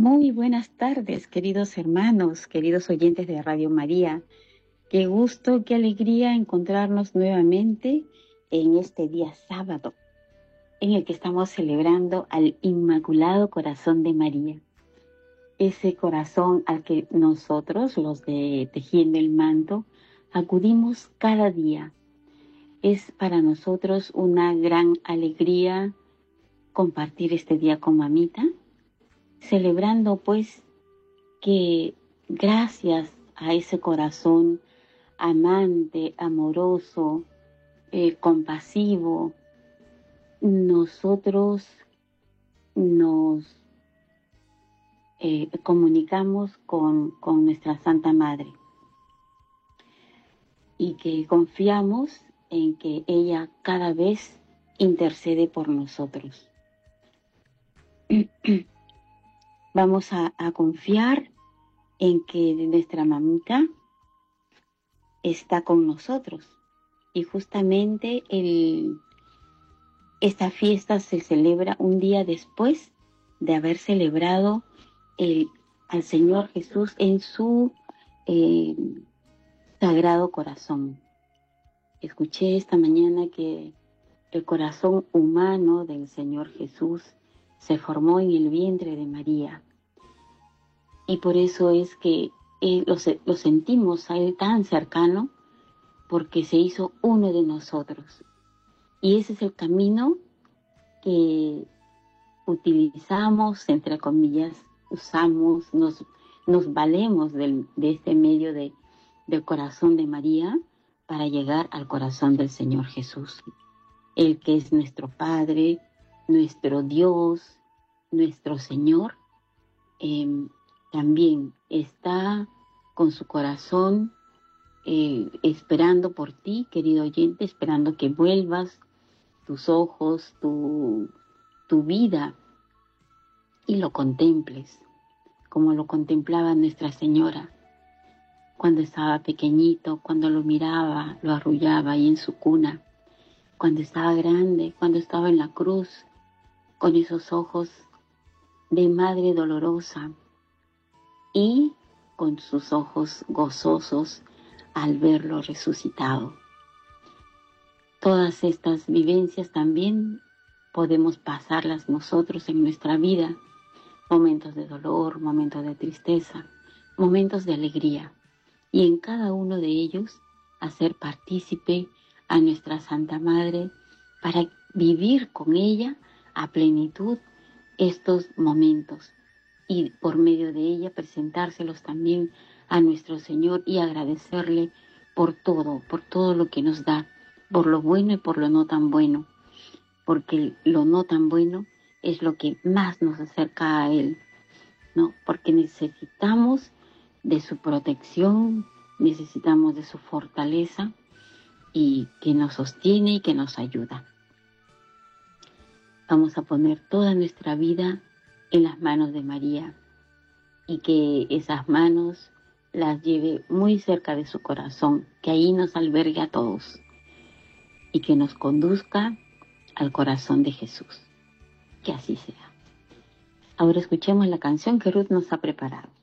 Muy buenas tardes, queridos hermanos, queridos oyentes de Radio María. Qué gusto, qué alegría encontrarnos nuevamente en este día sábado, en el que estamos celebrando al Inmaculado Corazón de María. Ese corazón al que nosotros, los de Tejiendo el Manto, acudimos cada día. Es para nosotros una gran alegría compartir este día con mamita, celebrando pues que gracias a ese corazón amante, amoroso, compasivo, nosotros nos comunicamos con nuestra Santa Madre y que confiamos en que ella cada vez intercede por nosotros. Vamos a confiar en que nuestra mamita está con nosotros. Y justamente esta fiesta se celebra un día después de haber celebrado al Señor Jesús en su Sagrado Corazón. Escuché esta mañana que el corazón humano del Señor Jesús se formó en el vientre de María. Y por eso es que lo sentimos a Él tan cercano, porque se hizo uno de nosotros. Y ese es el camino que utilizamos, entre comillas, usamos, nos valemos de este medio del corazón de María para llegar al corazón del Señor Jesús. El que es nuestro Padre, nuestro Dios, nuestro Señor, también está con su corazón esperando por ti, querido oyente, esperando que vuelvas tus ojos, tu vida y lo contemples, como lo contemplaba Nuestra Señora cuando estaba pequeñito, cuando lo miraba, lo arrullaba ahí en su cuna, cuando estaba grande, cuando estaba en la cruz, con esos ojos de madre dolorosa y con sus ojos gozosos al verlo resucitado. Todas estas vivencias también podemos pasarlas nosotros en nuestra vida, momentos de dolor, momentos de tristeza, momentos de alegría, y en cada uno de ellos hacer partícipe a nuestra Santa Madre para vivir con ella a plenitud estos momentos y por medio de ella presentárselos también a nuestro Señor y agradecerle por todo lo que nos da, por lo bueno y por lo no tan bueno, porque lo no tan bueno es lo que más nos acerca a Él, ¿no? Porque necesitamos de su protección, necesitamos de su fortaleza y que nos sostiene y que nos ayuda. Vamos a poner toda nuestra vida en las manos de María y que esas manos las lleve muy cerca de su corazón, que ahí nos albergue a todos y que nos conduzca al corazón de Jesús. Que así sea. Ahora escuchemos la canción que Ruth nos ha preparado.